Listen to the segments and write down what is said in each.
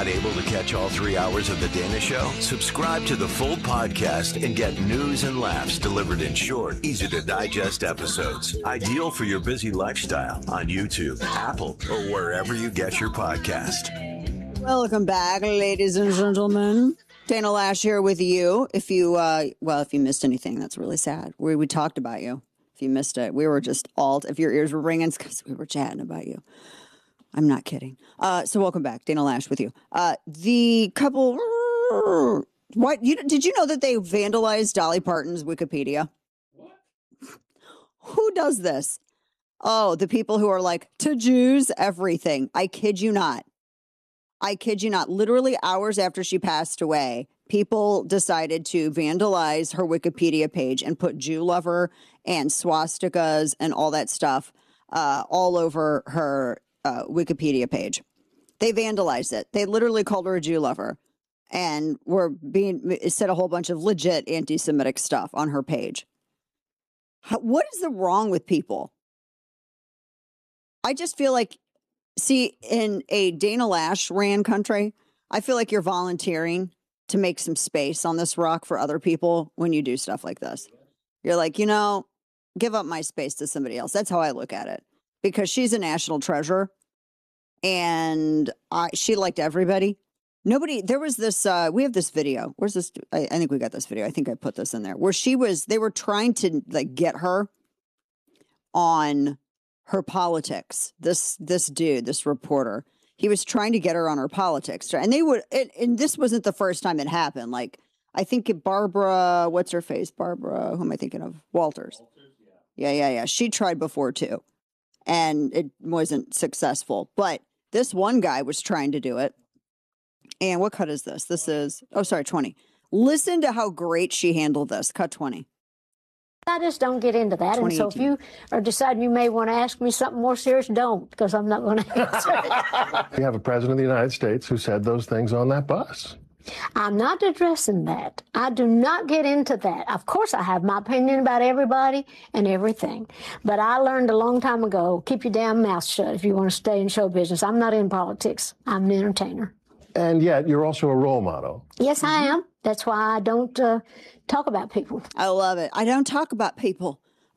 Not able to catch all 3 hours of The Dana Show? Subscribe to the full podcast and get news and laughs delivered in short, easy to digest episodes. Ideal for your busy lifestyle on YouTube, Apple, or wherever you get your podcast. Welcome back, ladies and gentlemen. Dana Loesch here with you. If you missed anything, that's really sad. We talked about you. If you missed it, we were just if your ears were ringing, it's because we were chatting about you. I'm not kidding. So welcome back, Dana Loesch with you. The couple, did you know that they vandalized Dolly Parton's Wikipedia? What? Who does this? Oh, the people who are like, to Jews, everything. I kid you not. Literally hours after she passed away, people decided to vandalize her Wikipedia page and put Jew lover and swastikas and all that stuff all over her Wikipedia page. They vandalized it. They literally called her a Jew lover and said a whole bunch of legit anti-Semitic stuff on her page. What is wrong with people? I just feel like, see, in a Dana Loesch ran country, I feel like you're volunteering to make some space on this rock for other people when you do stuff like this. You're like, give up my space to somebody else. That's how I look at it. Because she's a national treasure and she liked everybody. There was this, we have this video. Where's this? I think we got this video. I think I put this in there where they were trying to get her on her politics. This dude, this reporter, he was trying to get her on her politics. And and this wasn't the first time it happened. Like, I think Barbara, what's her face? Barbara, who am I thinking of? Walters. Yeah. She tried before too. And it wasn't successful. But this one guy was trying to do it. And what cut is this? This is, 20. Listen to how great she handled this. Cut 20. I just don't get into that. And so if you are deciding you may want to ask me something more serious, don't, because I'm not going to answer it. We have a president of the United States who said those things on that bus. I'm not addressing that. I do not get into that. Of course, I have my opinion about everybody and everything. But I learned a long time ago, keep your damn mouth shut if you want to stay in show business. I'm not in politics. I'm an entertainer. And yet, you're also a role model. Yes, I am. That's why I don't talk about people. I love it. I don't talk about people.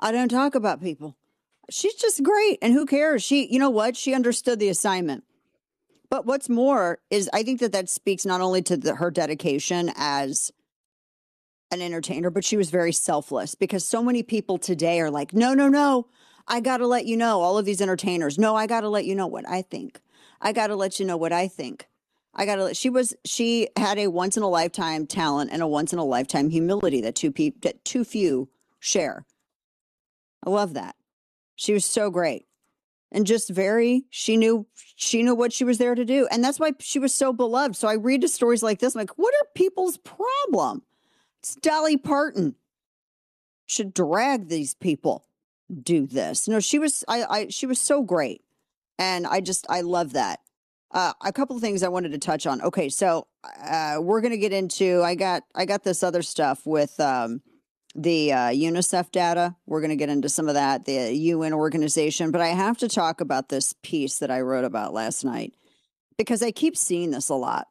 She's just great. And who cares? You know what? She understood the assignment. But what's more is I think that speaks not only to her dedication as an entertainer, but she was very selfless because so many people today are like, no, I got to let you know, all of these entertainers. No, I got to let you know what I think. I got to let you know what I think. She had a once in a lifetime talent and a once in a lifetime humility that too few share. I love that. She was so great. And just she knew what she was there to do. And that's why she was so beloved. So I read the stories like this. I'm like, what are people's problem? It's Dolly Parton. Should drag these people do this. No, she was so great. And I love that. A couple of things I wanted to touch on. Okay, so we're going to get into, I got this other stuff with the UNICEF data. We're going to get into some of that, the UN organization. But I have to talk about this piece that I wrote about last night because I keep seeing this a lot.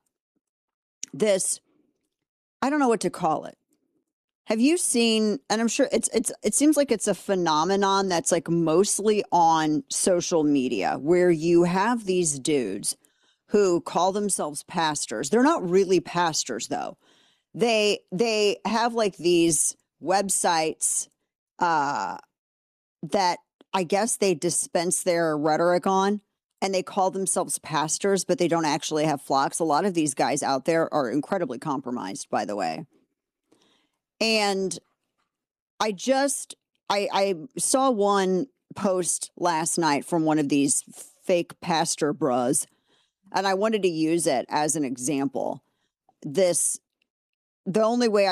I don't know what to call it. Have you seen, and I'm sure it seems like it's a phenomenon that's like mostly on social media where you have these dudes who call themselves pastors. They're not really pastors though. They have like these websites that I guess they dispense their rhetoric on, and they call themselves pastors, but they don't actually have flocks. A lot of these guys out there are incredibly compromised, by the way. And I saw one post last night from one of these fake pastor bras, and I wanted to use it as an example. The only way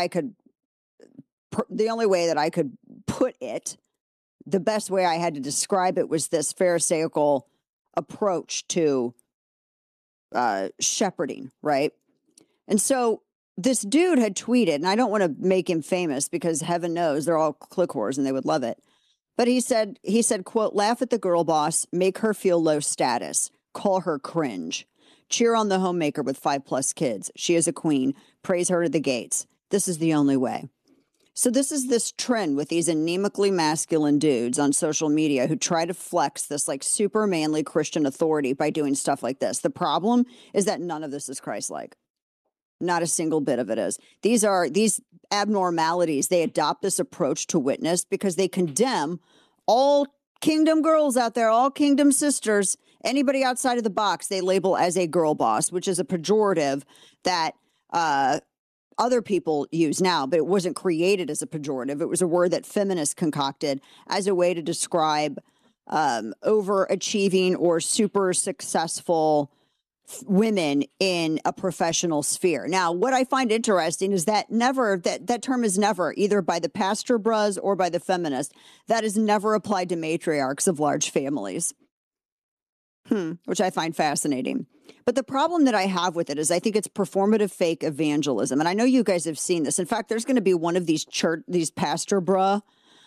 that I could put it, the best way I had to describe it was this Pharisaical approach to shepherding, right? And so this dude had tweeted, and I don't want to make him famous because heaven knows they're all click whores and they would love it. But he said, quote, laugh at the girl boss, make her feel low status, call her cringe. Cheer on the homemaker with 5+ kids. She is a queen. Praise her to the gates. This is the only way. So this is this trend with these anemically masculine dudes on social media who try to flex this like super manly Christian authority by doing stuff like this. The problem is that none of this is Christ-like. Not a single bit of it is. These abnormalities. They adopt this approach to witness because they condemn all kingdom girls out there, all kingdom sisters, anybody outside of the box, they label as a girl boss, which is a pejorative that other people use now, but it wasn't created as a pejorative. It was a word that feminists concocted as a way to describe overachieving or super successful women in a professional sphere. Now, what I find interesting is that that term is never, either by the pastor bras or by the feminist, that is never applied to matriarchs of large families. Which I find fascinating. But the problem that I have with it is I think it's performative fake evangelism. And I know you guys have seen this. In fact, there's going to be one of these pastor bra,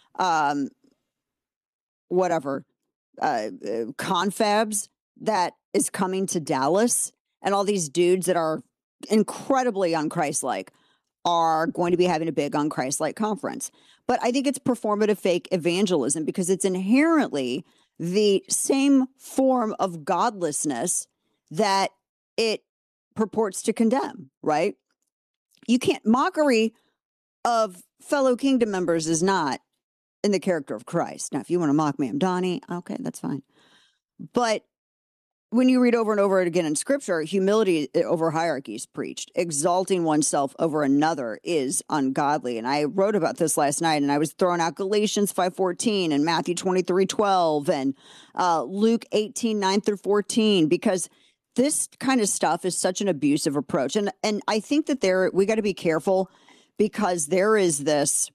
confabs that is coming to Dallas. And all these dudes that are incredibly unchristlike are going to be having a big unchristlike conference. But I think it's performative fake evangelism because it's inherently the same form of godlessness that it purports to condemn, right? You can't, mockery of fellow kingdom members is not in the character of Christ. Now, if you want to mock me, I'm Donnie, okay, that's fine. But when you read over and over again in scripture, humility over hierarchy is preached. Exalting oneself over another is ungodly. And I wrote about this last night, and I was throwing out Galatians 5:14 and Matthew 23:12 and Luke 18:9-14, because this kind of stuff is such an abusive approach. And I think that we got to be careful, because there is this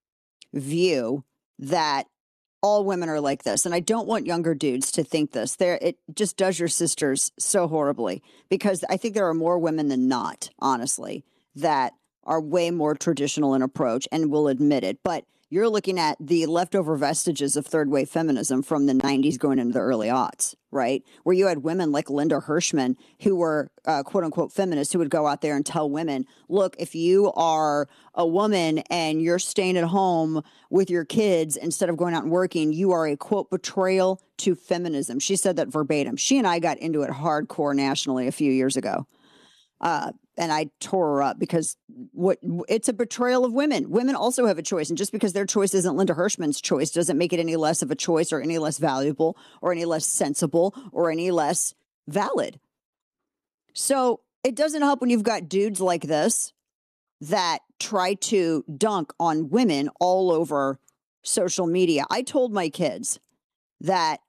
view that all women are like this. And I don't want younger dudes to think this. It just does your sisters so horribly, because I think there are more women than not, honestly, that are way more traditional in approach and will admit it. But you're looking at the leftover vestiges of third wave feminism from the 90s going into the early aughts, right? Where you had women like Linda Hirschman, who were quote unquote feminists, who would go out there and tell women, look, if you are a woman and you're staying at home with your kids instead of going out and working, you are a quote betrayal to feminism. She said that verbatim. She and I got into it hardcore nationally a few years ago. And I tore her up because it's a betrayal of women. Women also have a choice. And just because their choice isn't Linda Hirschman's choice doesn't make it any less of a choice or any less valuable or any less sensible or any less valid. So it doesn't help when you've got dudes like this that try to dunk on women all over social media. I told my kids that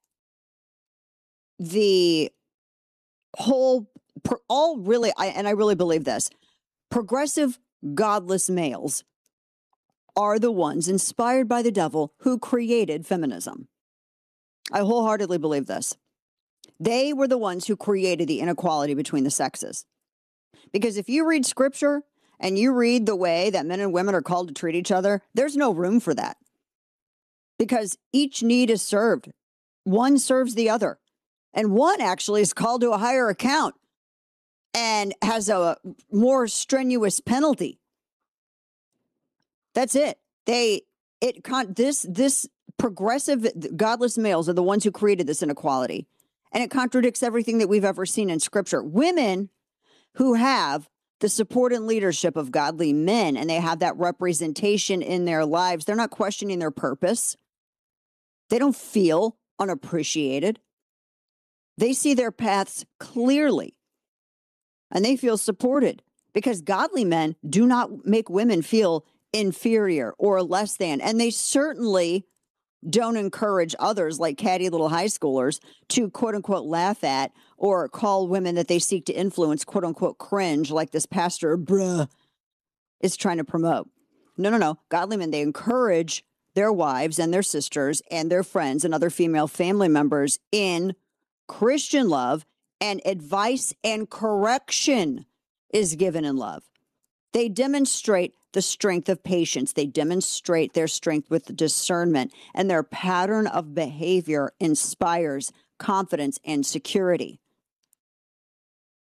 the whole I really believe this, progressive godless males are the ones inspired by the devil who created feminism. I wholeheartedly believe this. They were the ones who created the inequality between the sexes. Because if you read scripture and you read the way that men and women are called to treat each other, there's no room for that. Because each need is served. One serves the other. And one actually is called to a higher account and has a more strenuous penalty. That's it. This progressive godless males are the ones who created this inequality. And it contradicts everything that we've ever seen in scripture. Women who have the support and leadership of godly men, and they have that representation in their lives, they're not questioning their purpose. They don't feel unappreciated. They see their paths clearly. And they feel supported, because godly men do not make women feel inferior or less than. And they certainly don't encourage others like catty little high schoolers to quote unquote laugh at or call women that they seek to influence quote unquote cringe, like this pastor is trying to promote. No. Godly men, they encourage their wives and their sisters and their friends and other female family members in Christian love, and advice and correction is given in love. They demonstrate the strength of patience. They demonstrate their strength with discernment, and their pattern of behavior inspires confidence and security.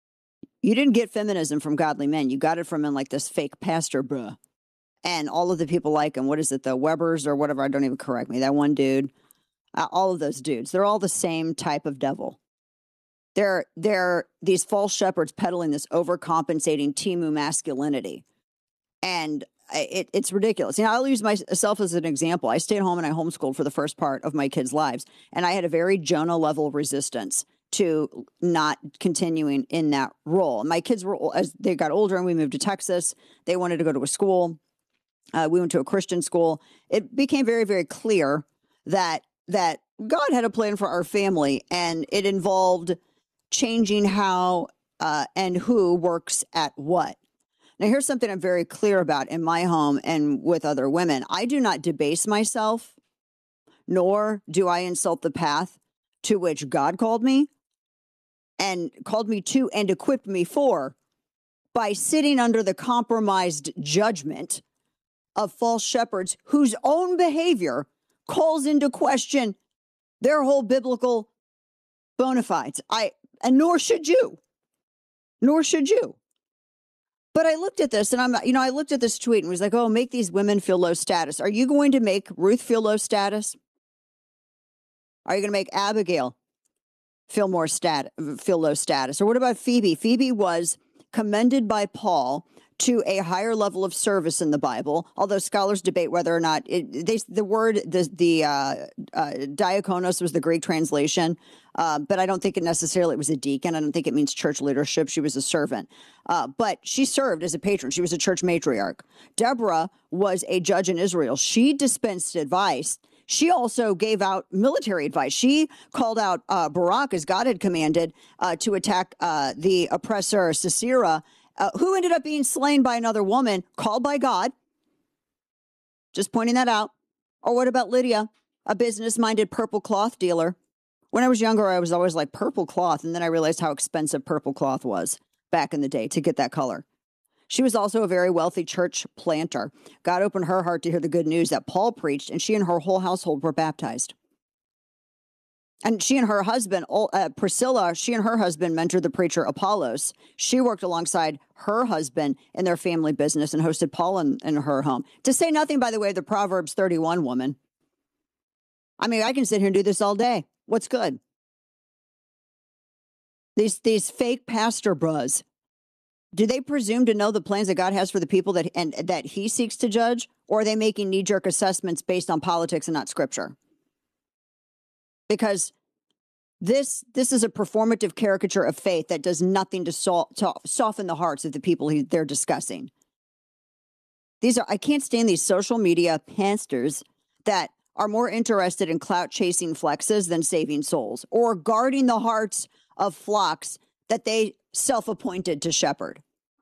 You didn't get feminism from godly men. You got it from like this fake pastor, bruh. And all of the people like him. What is it? The Webbers or whatever. I don't even correct me. That one dude. All of those dudes. They're all the same type of devil. They're these false shepherds peddling this overcompensating Timu masculinity. And it's ridiculous. I'll use myself as an example. I stayed home and I homeschooled for the first part of my kids' lives. And I had a very Jonah level resistance to not continuing in that role. My kids were, as they got older and we moved to Texas, they wanted to go to a school. We went to a Christian school. It became very, very clear that God had a plan for our family, and it involved changing how and who works at what. Now, here's something I'm very clear about in my home and with other women. I do not debase myself, nor do I insult the path to which God called me and called me to and equipped me for by sitting under the compromised judgment of false shepherds whose own behavior calls into question their whole biblical bona fides. And nor should you. Nor should you. But I looked at this and I looked at this tweet and was like, oh, make these women feel low status. Are you going to make Ruth feel low status? Are you going to make Abigail feel low status? Or what about Phoebe? Phoebe was commended by Paul to a higher level of service in the Bible, although scholars debate whether or not the word diakonos was the Greek translation, but I don't think it was a deacon. I don't think it means church leadership. She was a servant, but she served as a patron. She was a church matriarch. Deborah was a judge in Israel. She dispensed advice. She also gave out military advice. She called out Barak, as God had commanded, to attack the oppressor Sisera, who ended up being slain by another woman called by God. Just pointing that out. Or what about Lydia, a business-minded purple cloth dealer? When I was younger, I was always like, purple cloth. And then I realized how expensive purple cloth was back in the day to get that color. She was also a very wealthy church planter. God opened her heart to hear the good news that Paul preached, and she and her whole household were baptized. And she and her husband, Priscilla, she and her husband mentored the preacher Apollos. She worked alongside her husband in their family business and hosted Paul in her home. To say nothing, by the way, the Proverbs 31 woman. I mean, I can sit here and do this all day. What's good? These fake pastor bras. Do they presume to know the plans that God has for the people that he seeks to judge? Or are they making knee-jerk assessments based on politics and not scripture? Because this is a performative caricature of faith that does nothing to soften the hearts of the people they're discussing. I can't stand these social media pastors that are more interested in clout-chasing flexes than saving souls or guarding the hearts of flocks that they self-appointed to shepherd.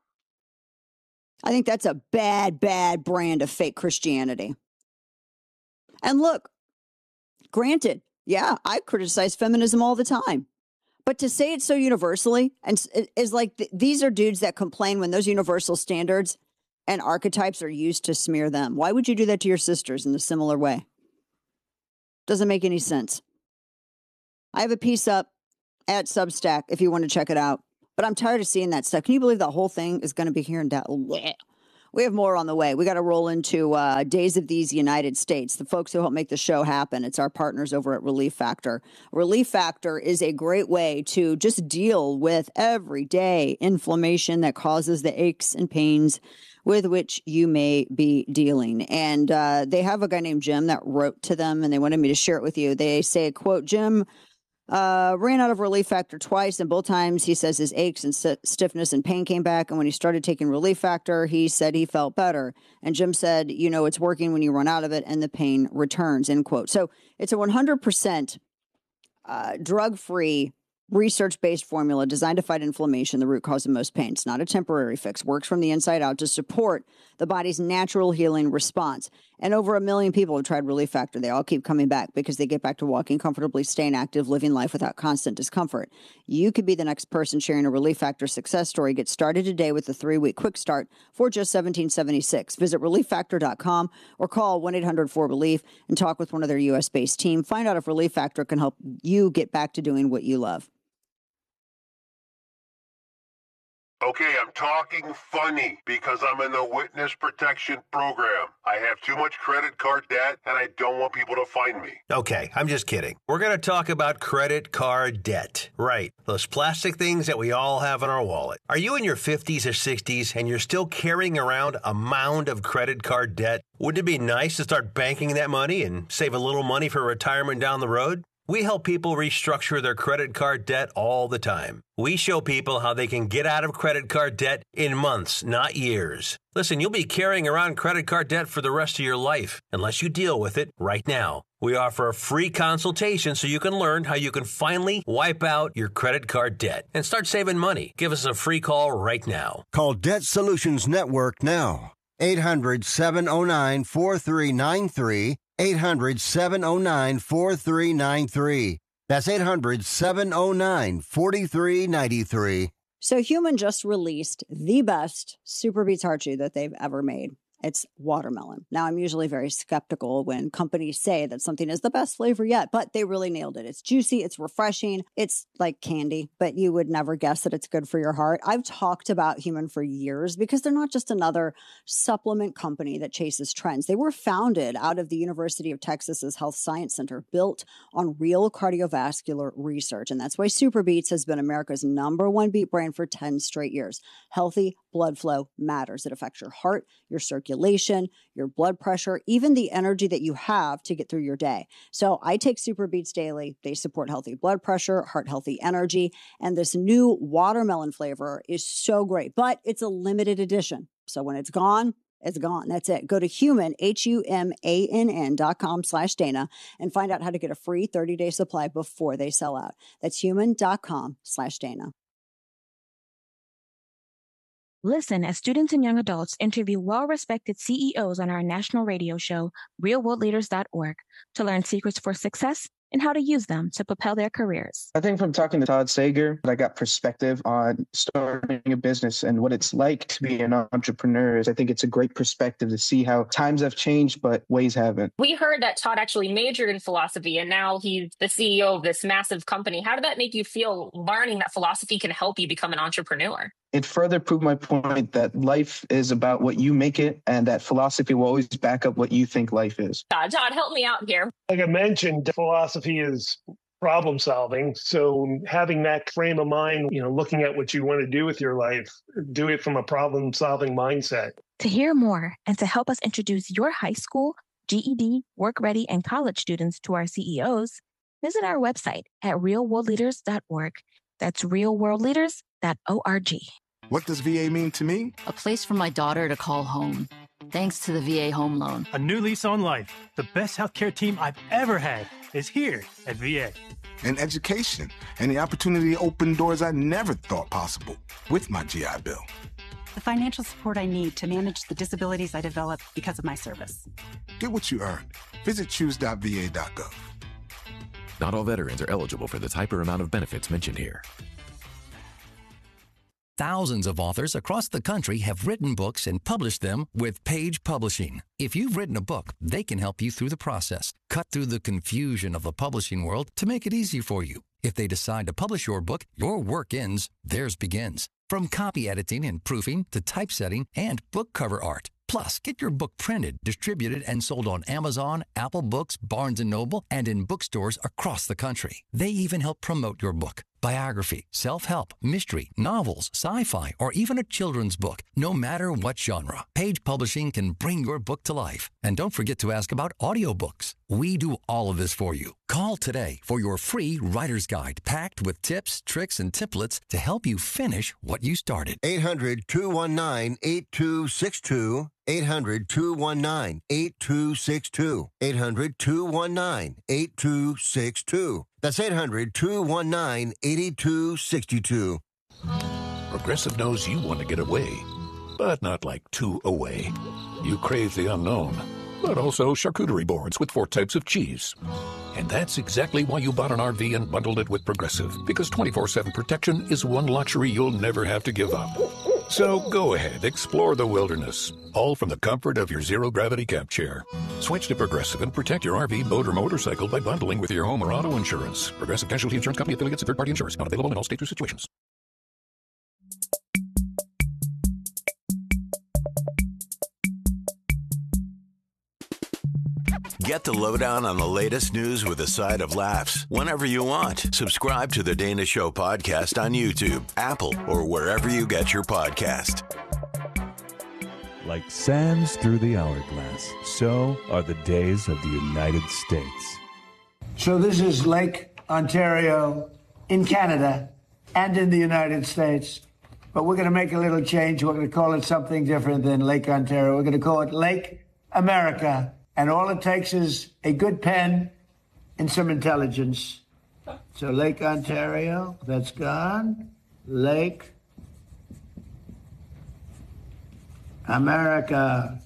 I think that's a bad, bad brand of fake Christianity. And look, granted, yeah, I criticize feminism all the time. But to say it so universally and is like these are dudes that complain when those universal standards and archetypes are used to smear them. Why would you do that to your sisters in a similar way? Doesn't make any sense. I have a piece up at Substack if you want to check it out. But I'm tired of seeing that stuff. Can you believe the whole thing is going to be here in Dallas? We have more on the way. We got to roll into Days of These United States, the folks who help make the show happen. It's our partners over at Relief Factor. Relief Factor is a great way to just deal with everyday inflammation that causes the aches and pains with which you may be dealing. And they have a guy named Jim that wrote to them, and they wanted me to share it with you. They say, quote, Jim ran out of Relief Factor twice, and both times he says his aches and stiffness and pain came back. And when he started taking Relief Factor, he said he felt better. And Jim said, you know, it's working when you run out of it and the pain returns, end quote. So it's a 100% drug-free, research-based formula designed to fight inflammation, the root cause of most pain. It's not a temporary fix. Works from the inside out to support the body's natural healing response. And over 1 million people have tried Relief Factor. They all keep coming back because they get back to walking comfortably, staying active, living life without constant discomfort. You could be the next person sharing a Relief Factor success story. Get started today with a 3-week quick start for just $17.76. Visit ReliefFactor.com or call 1-800-4BELIEF and talk with one of their U.S.-based team. Find out if Relief Factor can help you get back to doing what you love. Okay, I'm talking funny because I'm in the witness protection program. I have too much credit card debt and I don't want people to find me. Okay, I'm just kidding. We're going to talk about credit card debt. Right, those plastic things that we all have in our wallet. Are you in your 50s or 60s and you're still carrying around a mound of credit card debt? Wouldn't it be nice to start banking that money and save a little money for retirement down the road? We help people restructure their credit card debt all the time. We show people how they can get out of credit card debt in months, not years. Listen, you'll be carrying around credit card debt for the rest of your life unless you deal with it right now. We offer a free consultation so you can learn how you can finally wipe out your credit card debt and start saving money. Give us a free call right now. Call Debt Solutions Network now. 800-709-4393. 800-709-4393. That's 800-709-4393. So Human just released the best Super Beets Heart Chew that they've ever made. It's watermelon. Now, I'm usually very skeptical when companies say that something is the best flavor yet, but they really nailed it. It's juicy. It's refreshing. It's like candy, but you would never guess that it's good for your heart. I've talked about Human for years because they're not just another supplement company that chases trends. They were founded out of the University of Texas's Health Science Center, built on real cardiovascular research. And that's why Super Beets has been America's #1 beet brand for 10 straight years. Healthy blood flow matters. It affects your heart, your circulation, your blood pressure, even the energy that you have to get through your day. So I take Super Beets daily. They support healthy blood pressure, heart healthy energy, and this new watermelon flavor is so great, but it's a limited edition. So when it's gone, it's gone. That's it. Go to Human, HUMANN.com/Dana and find out how to get a free 30-day supply before they sell out. That's human.com/Dana. Listen as students and young adults interview well-respected CEOs on our national radio show, realworldleaders.org, to learn secrets for success and how to use them to propel their careers. I think from talking to Todd Sager, I got perspective on starting a business and what it's like to be an entrepreneur. I think it's a great perspective to see how times have changed, but ways haven't. We heard that Todd actually majored in philosophy, and now he's the CEO of this massive company. How did that make you feel, learning that philosophy can help you become an entrepreneur? It further proved my point that life is about what you make it, and that philosophy will always back up what you think life is. Todd, help me out here. Like I mentioned, philosophy is problem solving. So having that frame of mind, looking at what you want to do with your life, do it from a problem solving mindset. To hear more and to help us introduce your high school, GED, work ready, and college students to our CEOs, visit our website at realworldleaders.org. That's realworldleaders.org. What does VA mean to me? A place for my daughter to call home, thanks to the VA Home Loan. A new lease on life. The best healthcare team I've ever had is here at VA. And education, and the opportunity to open doors I never thought possible with my GI Bill. The financial support I need to manage the disabilities I developed because of my service. Get what you earned. Visit choose.va.gov. Not all veterans are eligible for the type or amount of benefits mentioned here. Thousands of authors across the country have written books and published them with Page Publishing. If you've written a book, they can help you through the process, cut through the confusion of the publishing world to make it easy for you. If they decide to publish your book, your work ends, theirs begins. From copy editing and proofing to typesetting and book cover art. Plus, get your book printed, distributed, and sold on Amazon, Apple Books, Barnes & Noble, and in bookstores across the country. They even help promote your book. Biography, self-help, mystery, novels, sci-fi, or even a children's book. No matter what genre, Page Publishing can bring your book to life. And don't forget to ask about audiobooks. We do all of this for you. Call today for your free writer's guide packed with tips, tricks, and templates to help you finish what you started. 800-219-8262. 800-219-8262. 800-219-8262. That's 800-219-8262. Progressive knows you want to get away, but not like too away. You crave the unknown, but also charcuterie boards with 4 types of cheese. And that's exactly why you bought an RV and bundled it with Progressive, because 24/7 protection is one luxury you'll never have to give up. So go ahead, explore the wilderness, all from the comfort of your zero-gravity camp chair. Switch to Progressive and protect your RV, boat, or motorcycle by bundling with your home or auto insurance. Progressive Casualty Insurance Company affiliates and third-party insurers. Not available in all states or situations. Get the lowdown on the latest news with a side of laughs whenever you want. Subscribe to The Dana Show podcast on YouTube, Apple, or wherever you get your podcast. Like sands through the hourglass, so are the days of the United States. So this is Lake Ontario in Canada and in the United States. But we're going to make a little change. We're going to call it something different than Lake Ontario. We're going to call it Lake America. And all it takes is a good pen and some intelligence. So Lake Ontario, that's gone. Lake America.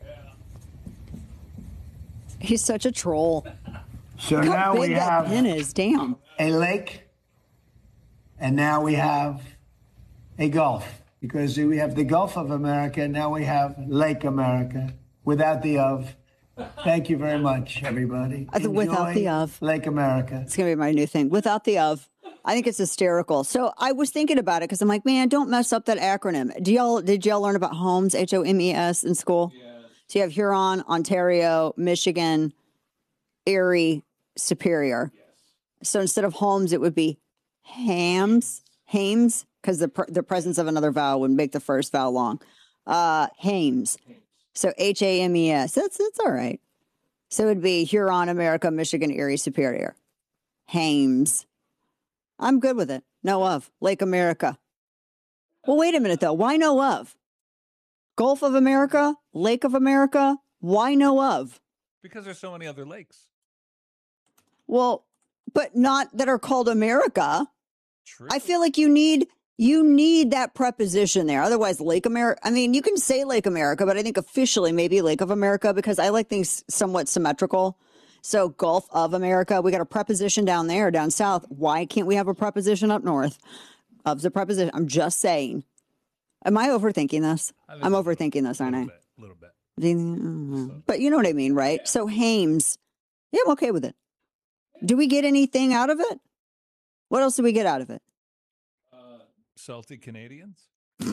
He's such a troll. So Look now how big we that have pen is. Damn. a lake, and now we have a Gulf. Because we have the Gulf of America, and now we have Lake America without the of. Thank you very much, everybody. Without the of. Lake America. It's going to be my new thing. Without the of. I think it's hysterical. So I was thinking about it because I'm like, man, don't mess up that acronym. Did y'all learn about HOMES, HOMES in school? Yes. So you have Huron, Ontario, Michigan, Erie, Superior. Yes. So instead of HOMES, it would be HAMES, because the presence of another vowel would make the first vowel long. HAMES. So HAMES. That's all right. So it would be Huron, America, Michigan, Erie, Superior. HAMES. I'm good with it. No of. Lake America. Well, wait a minute, though. Why no of? Gulf of America? Lake of America? Why no of? Because there's so many other lakes. Well, but not that are called America. True. I feel like you need that preposition there. Otherwise, Lake America. I mean, you can say Lake America, but I think officially maybe Lake of America because I like things somewhat symmetrical. So Gulf of America, we got a preposition down there, down south. Why can't we have a preposition up north? Of's a preposition. I'm just saying. Am I overthinking this? I'm overthinking this, aren't I? A little bit. But you know what I mean, right? So HAMES, yeah, I'm okay with it. Do we get anything out of it? What else do we get out of it? Salty Canadians?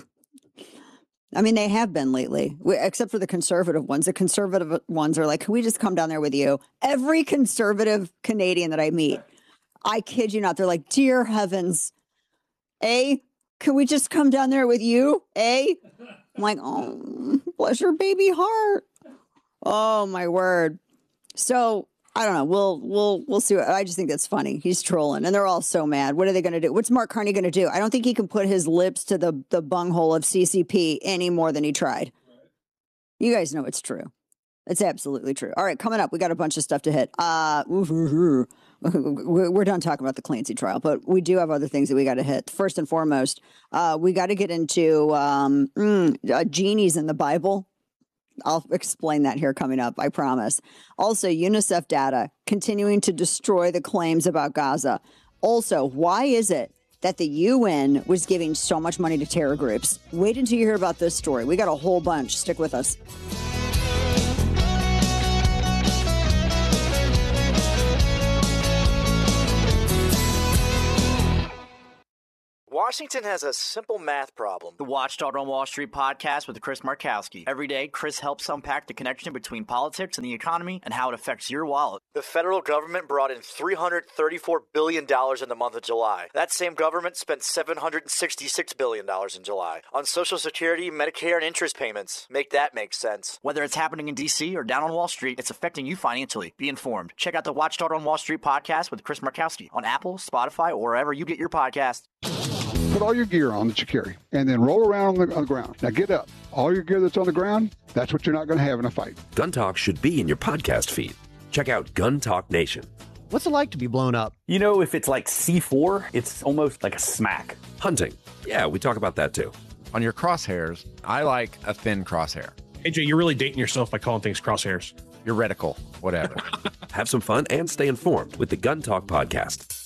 I mean, they have been lately, except for the conservative ones. The conservative ones are like, can we just come down there with you? Every conservative Canadian that I meet, I kid you not, they're like, dear heavens, can we just come down there with you? I'm like, oh, bless your baby heart. Oh, my word. So I don't know. We'll see. I just think that's funny. He's trolling, and they're all so mad. What are they going to do? What's Mark Carney going to do? I don't think he can put his lips to the bunghole of CCP any more than he tried. You guys know it's true. It's absolutely true. All right, coming up, we got a bunch of stuff to hit. We're done talking about the Clancy trial, but we do have other things that we got to hit. First and foremost, we got to get into genies in the Bible. I'll explain that here coming up, I promise. Also, UNICEF data continuing to destroy the claims about Gaza. Also, why is it that the UN was giving so much money to terror groups? Wait until you hear about this story. We got a whole bunch. Stick with us. Washington has a simple math problem. The Watchdog on Wall Street podcast with Chris Markowski. Every day, Chris helps unpack the connection between politics and the economy and how it affects your wallet. The federal government brought in $334 billion in the month of July. That same government spent $766 billion in July on Social Security, Medicare, and interest payments. Make that make sense. Whether it's happening in D.C. or down on Wall Street, it's affecting you financially. Be informed. Check out the Watchdog on Wall Street podcast with Chris Markowski on Apple, Spotify, or wherever you get your podcast. Put all your gear on that you carry, and then roll around on the ground. Now get up. All your gear that's on the ground, that's what you're not going to have in a fight. Gun Talk should be in your podcast feed. Check out Gun Talk Nation. What's it like to be blown up? You know, if it's like C4, it's almost like a smack. Hunting. Yeah, we talk about that too. On your crosshairs, I like a thin crosshair. AJ, you're really dating yourself by calling things crosshairs. Your reticle, whatever. Have some fun and stay informed with the Gun Talk podcast.